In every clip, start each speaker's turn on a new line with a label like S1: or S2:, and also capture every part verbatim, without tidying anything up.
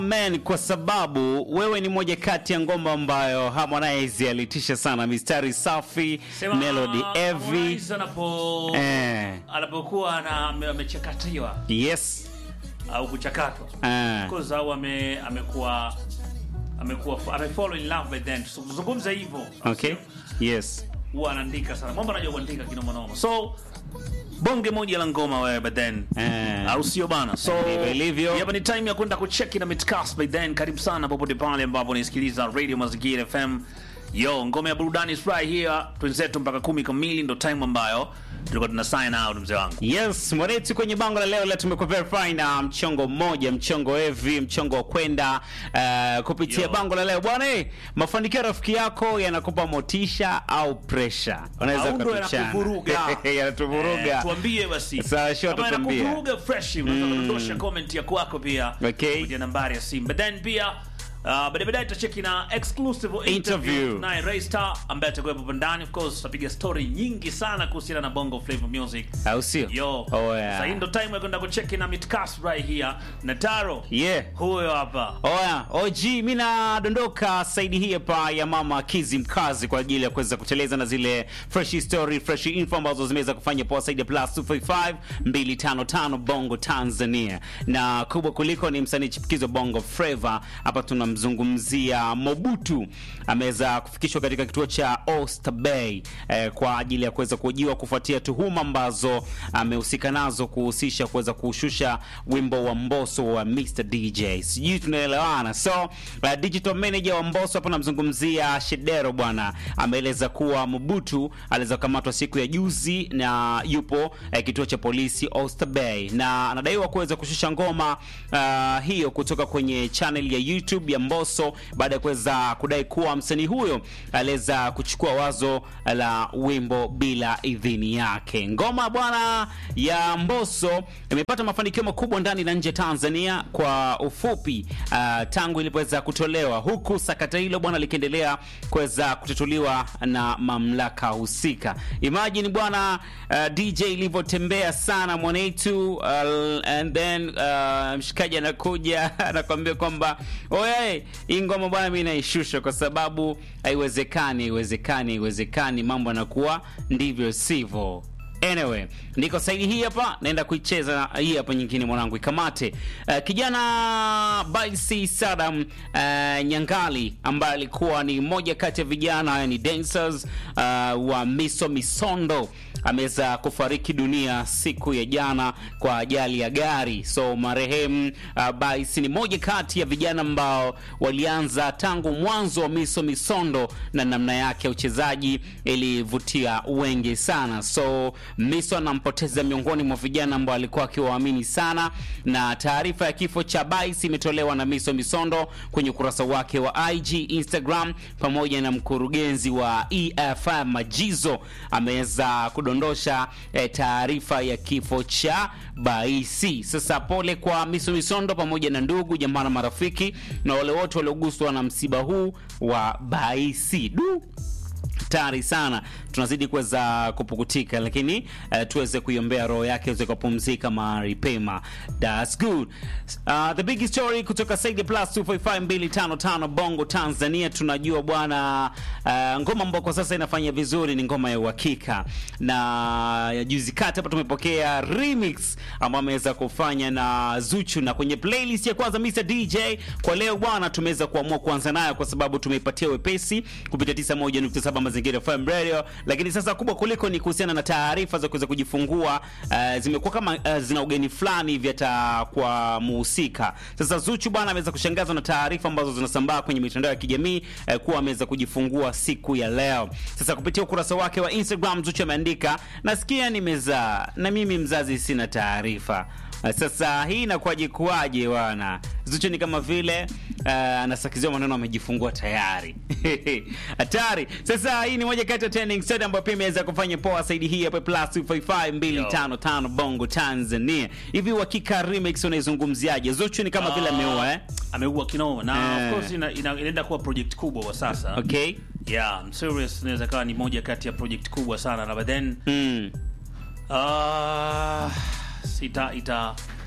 S1: Man, kwa sababu wewe ni moja kati ya ngoma ambayo Harmonize alitisha sana, mistari safi,
S2: Sema,
S1: melody heavy.
S2: Harmonize anapo
S1: Eh.
S2: anapokuwa na ame- amechakatiwa
S1: Yes.
S2: au kuchakatwa.
S1: Eh.
S2: Of course au ame amekuwa amekuwa ame fall in love by then. So kuzungumza hivyo.
S1: Okay. Yes.
S2: Huwa anaandika sana. Mambo anajua kuandika kinoma noma. So bonge moja la ngoma wewe by then.
S1: Eh.
S2: Au sio bana? So
S1: Ndivyo ilivyo.
S2: hapa ni time ya kwenda kucheck na Midcast by then. Karibu sana popote pale ambapo unasikiliza Radio Mazingira F M. Yo, ngome ya burudani is right here. Twenzetu mpaka kumi kamili ndo time ambayo tulikuwa tuna sign out mzee wangu.
S1: Yes, mwanetu kwenye bango la leo la tumekuwa verify na mchongo mmoja, mchongo heavy, mchongo wa kwenda uh, kupitia
S2: Yo.
S1: bango la leo. Bwana, eh, mafanikio ya rafiki yako yanakupa motisha au pressure? Unaweza
S2: Au ndo
S1: kutuchana.
S2: yanatuvuruga.
S1: Yanatuvuruga.
S2: Eh, tuambie basi.
S1: Sawa, sure,
S2: Kama
S1: tuambie.
S2: yanakuvuruga fresh, unaweza kudondosha comment ya kwako pia.
S1: Okay.
S2: Kupitia nambari ya simu. But then pia Uh, baadaye baadaye tutacheki na exclusive interview,
S1: Interview.
S2: na Ray Star ambaye atakuwa hapo ndani. Of course tutapiga story nyingi sana kuhusiana na Bongo Flava music.
S1: Au sio?
S2: Yo.
S1: Oh, yeah.
S2: Sasa hii ndo time ya kwenda kucheki na Midcast right here. Na Taro.
S1: Yeah.
S2: Huyo hapa.
S1: Oya, O G, mimi nadondoka saidi hii hapa ya mama Kizi Mkazi kwa ajili ya kuweza kuteleza na zile fresh story, fresh info ambazo zimeweza kufanya poa saidi ya plus two five five two five five Bongo Tanzania. Na kubwa kuliko ni msanii chipukizo Bongo Flava. Hapa tunamzungumzia Mobutu. Ameweza kufikishwa katika kituo cha Oyster Bay eh, kwa ajili ya kuweza kujiwa kufuatia tuhuma ambazo amehusika nazo kuhusisha kuweza kushusha wimbo wa Mbosso wa mister D J. Sijui tunaelewana. So, uh, digital manager wa Mbosso hapa namzungumzia Shedero bwana. Ameeleza kuwa Mobutu aliweza kukamatwa siku ya juzi na yupo eh, kituo cha polisi Oyster Bay na anadaiwa kuweza kushusha ngoma uh, hiyo kutoka kwenye channel ya YouTube ya Mbosso baada ya kuweza kudai kuwa msanii huyo aliweza kuchukua wazo la wimbo bila idhini yake. Ngoma bwana ya Mbosso imepata mafanikio makubwa ndani na nje ya Tanzania kwa ufupi uh, tangu ilipoweza kutolewa, huku sakata hilo bwana likiendelea kuweza kutatuliwa na mamlaka husika. Imagine bwana uh, D J ilivyotembea sana mwanetu uh, and then uh, mshikaji anakuja anakuambia kwamba oye, hii ngoma bwana mimi naishusha kwa sababu haiwezekani, haiwezekani, haiwezekani, mambo yanakuwa ndivyo sivyo. Anyway, niko saidi hii hapa naenda kuicheza hii hapa nyingine mwanangu ikamate. Uh, kijana Baisi Sadam uh, Nyangali ambaye alikuwa ni mmoja kati ya vijana yani dancers uh, wa Miso Misondo ameweza kufariki dunia siku ya jana kwa ajali ya gari. So marehemu uh, Baisi ni moja kati ya vijana ambao walianza tangu mwanzo wa Miso Misondo na namna yake ya uchezaji ilivutia wengi sana. So Miso anampoteza miongoni mwa vijana ambao alikuwa akiwaamini sana, na taarifa ya kifo cha Baisi imetolewa na Miso Misondo kwenye ukurasa wake wa I G, Instagram pamoja na mkurugenzi wa E F M Majizo ameweza kudondosha eh, taarifa ya kifo cha Baisi. Sasa pole kwa Miso Misondo pamoja na ndugu, jamaa na marafiki na wale wote walioguswa na msiba huu wa Baisi. Du, tari sana, tunazidi kuweza kupukutika, lakini uh, tuweze kuiombea roho yake iweze kupumzika mahali pema. That's good. Uh, the big story kutoka Saidi plus two five five two five five Bongo Tanzania. Tunajua bwana uh, ngoma ambayo kwa sasa inafanya vizuri ni ngoma ya uhakika, na ya juzi kati hapa tumepokea remix ambayo ameweza kufanya na Zuchu, na kwenye playlist ya kwanza mister D J kwa leo bwana tumeweza kuamua kuanza nayo kwa sababu tumeipatia wepesi kupitia tisini na moja nukta saba Mazingira F M Radio. Lakini sasa kubwa kuliko ni kuhusiana na taarifa za kuweza kujifungua, uh, zimekuwa kama uh, zina ugeni fulani hivi hata kwa muhusika. Sasa Zuchu bwana ameweza kushangazwa na taarifa ambazo zinasambaa kwenye mitandao ya kijamii uh, kuwa ameweza kujifungua siku ya leo. Sasa kupitia ukurasa wake wa Instagram Zuchu ameandika, nasikia nimezaa na mimi mzazi sina taarifa. Sasa hii inakuwaje kuaje bwana? Zuchu ni kama vile uh, anasakiziwa maneno amejifungua tayari. Hatari. Sasa hii ni moja kati ya trending story ambayo pia imeweza kufanya poa saidi hii hapa plus two five five two five five Bongo Tanzania. Hivi uhakika remix unaizungumziaje? Zuchu ni kama uh, vile ameua eh?
S2: Ameua kinoma na
S1: uh,
S2: of course ina, ina, inaenda kuwa project kubwa kwa sasa.
S1: Okay.
S2: Yeah, I'm serious, inaweza kuwa ni moja kati ya project kubwa sana na but then
S1: mm.
S2: uh, ita ita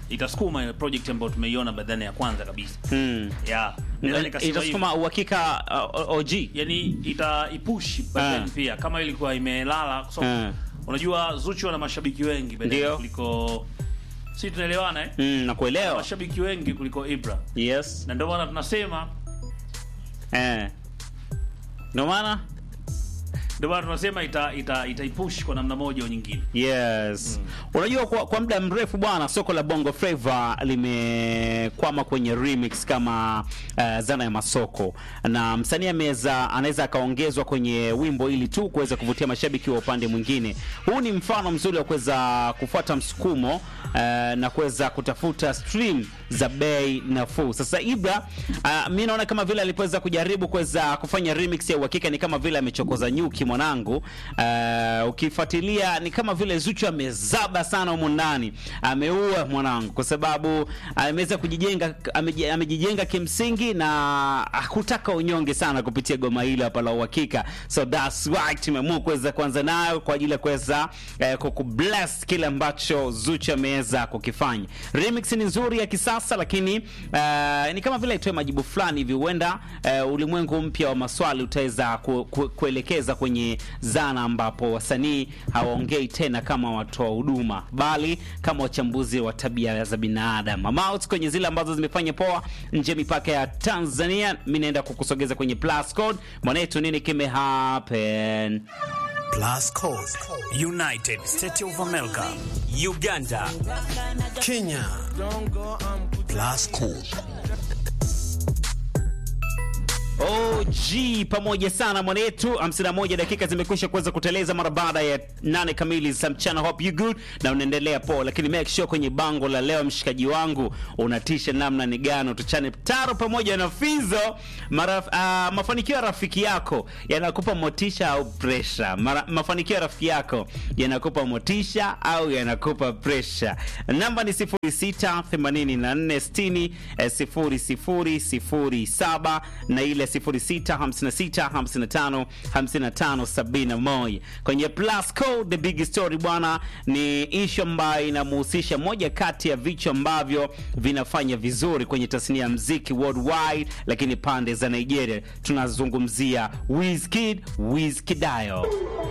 S2: itasukuma ile project ambayo tumeiona badani ya kwanza kabisa.
S1: Mm.
S2: Yeah. Nadhani kasema hivyo.
S1: Itasukuma uhakika uh, O G.
S2: Yani ita ipush badani
S1: Uh.
S2: pia kama ilikuwa imelala so,
S1: Uh.
S2: unajua Zuchu ana mashabiki wengi badani
S1: Ndio.
S2: kuliko si tunaelewana eh?
S1: Mm,
S2: Ana
S1: nakuelewa.
S2: mashabiki wengi kuliko Ibra.
S1: Yes.
S2: Na ndio maana tunasema
S1: Eh. Ndio maana
S2: ndio maana tunasema ita ita itaipush kwa namna moja au nyingine.
S1: Yes. Mm. Unajua kwa, kwa muda mrefu bwana soko la Bongo Flava limekwama kwenye remix kama uh, zana ya masoko. Na msanii ameweza anaweza akaongezwa kwenye wimbo ili tu kuweza kuvutia mashabiki wa upande mwingine. Huu ni mfano mzuri wa kuweza kufuata msukumo uh, na kuweza kutafuta stream za bei nafuu. Sasa Ibra uh, mimi naona kama vile alipoweza kujaribu kuweza kufanya remix ya uhakika ni kama vile amechokoza nyuki mwanangu. Uh, ukifuatilia ni kama vile Zuchu amezaba sana huko ndani. Ameua mwanangu kwa sababu ameweza kujijenga ameji, amejijenga kimsingi na hakutaka unyonge sana kupitia goma hilo hapa la uhakika. So that's why tumeamua kuweza kuanza nayo kwa ajili ya kuweza eh, kukubless kile ambacho Zuchu ameweza kukifanya. Remix ni nzuri ya kisasa lakini uh, ni kama vile itoe majibu fulani hivi huenda uh, ulimwengu mpya wa maswali utaweza ku, ku, kuelekeza kwenye zana ambapo wasanii hawaongei tena kama watoa huduma bali kama wachambuzi wa tabia za binadamu. Amount kwenye zile ambazo zimefanya poa nje mipaka ya Tanzania, mimi naenda kukusogeza kwenye plus code. Mwanetu nini kime happen?
S3: Plus Code, United States of America, Uganda, Kenya. Plus Code.
S1: O G pamoja sana mwanetu. hamsini na moja dakika zimekwisha kuweza kuteleza mara baada ya nane kamili za mchana. Hope you good na unaendelea poa, lakini make sure kwenye bango la leo mshikaji wangu unatisha namna ni gani. Tuchane Taro pamoja na Fizo. Maraf, uh, mafanikio ya rafiki yako yanakupa motisha au pressure? Mara, mafanikio ya rafiki yako yanakupa motisha au yanakupa pressure? Namba ni sifuri sita themanini na nne sitini sifuri sifuri sifuri saba na ile sifuri sita hamsini na sita hamsini na tano hamsini na tano sabini na moja. Kwenye plus code the big story bwana ni issue ambayo inamhusisha moja kati ya vichwa ambavyo vinafanya vizuri kwenye tasnia ya muziki worldwide, lakini pande za Nigeria tunazungumzia Wizkid, Wizkidayo.